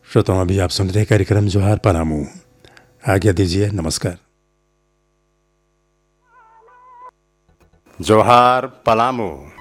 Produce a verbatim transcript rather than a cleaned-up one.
श्रोताओं, अभी आप सुन रहे कार्यक्रम जोहार पलामू। आज्ञा दीजिए, नमस्कार। जोहार पलामू।